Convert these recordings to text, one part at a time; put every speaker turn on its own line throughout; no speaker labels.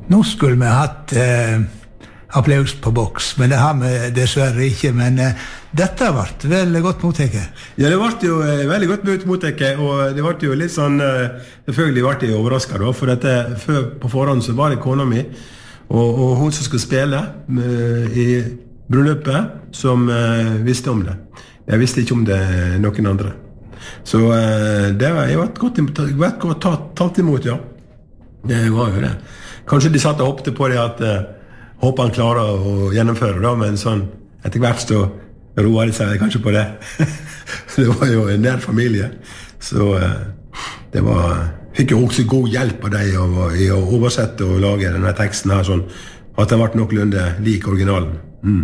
Nå skulle vi hatt applaus på boks, men det har vi dessverre ikke, men dette har vært veldig godt mottaket.
Ja, det ble jo veldig godt mottaket, og det ble jo litt sånn, selvfølgelig ble jeg overrasket da, for dette, på forhånd så var det kona mi, og hun som skulle spille i bryllupet, som visste om det. Jeg visste ikke om det noen andre. Så det var jeg godt tatt imot, ja. Det var jo det. Kanskje de satt og hoppte på det at håper han klarer å gjennomføre da, men sånn etter hvert så roer de seg kanskje på det. Det var jo en nær familie, så det fikk jo også god hjelp av deg i å oversette og lage denne teksten her, sånn at den ble noenlunde lik originalen.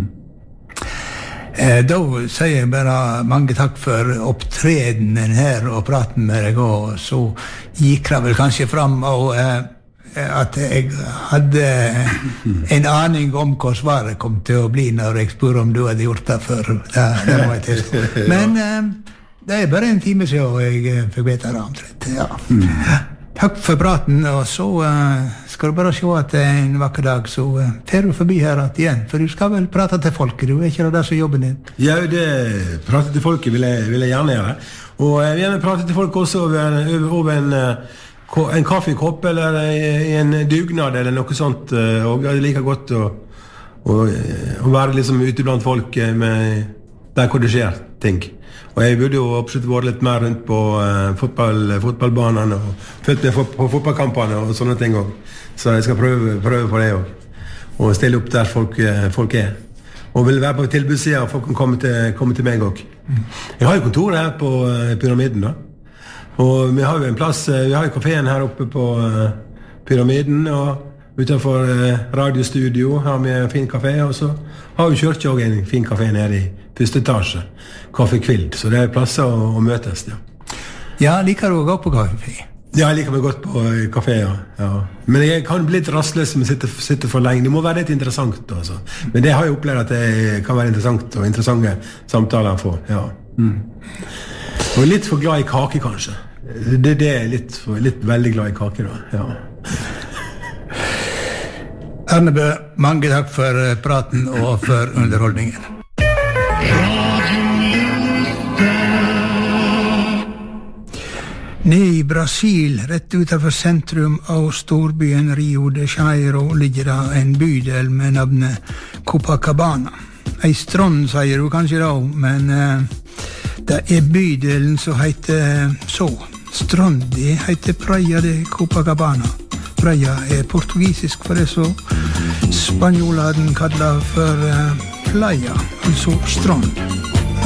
Da sier jeg bare mange takk for opptredenen her og praten med deg, og så gikk det vel kanskje fram og at jeg hadde en aning om hva svaret kom til å bli når jeg spør om du hadde gjort det før. Det må jeg tilstå. Men det bare en time siden jeg fikk vite det omtrent. Ja. Takk for praten, og så skal du bare se at en vakker dag så fer du forbi her igjen, for du skal vel prate til folket, du ikke det som jobben din?
Ja, prate til folket vil jeg gjerne gjøre, og jeg vil gjerne prate til folk også over en kaffekopp eller en dugnad eller noe sånt, og jeg liker godt å være liksom ute blant folk der hvor det skjer ting. Og jeg burde jo absolutt vært litt mer rundt på fotballbanene og følt med på fotballkampene og sånne ting også. Så jeg skal prøve på det også. Og stille opp der folk og vil være på tilbudssiden, og folk kan komme til meg også. Jeg har jo kontoret her på Pyramiden da. Og vi har jo en plass, vi har jo kaféen her oppe på Pyramiden, og utenfor radiostudio har vi en fin kafé, og så har vi kjørt også en fin kafé nede i første etasje, Kaffe Kvild, så det plasser å møtes, ja.
Ja, liker du å gå på kafé?
Ja, jeg liker meg godt på kafé, ja. Men jeg kan bli litt rastløs om jeg sitter for lenge. Det må være litt interessant, altså. Men det har jeg opplevd at det kan være interessant, og interessante samtaler å få, ja. Og litt for glad i kake, kanskje. Det litt veldig glad i kake, da, ja.
Arnebø, mange takk for praten og for underholdningen. Nede i Brasil, rett utenfor sentrum av storbyen Rio de Janeiro, ligger det en bydel med navnet Copacabana. Ei strand, sier du kanskje da, men det bydelen som heter så. Strandi heter Praia de Copacabana. Praia portugisisk for det, så spanjolene kaller for playa, altså strand.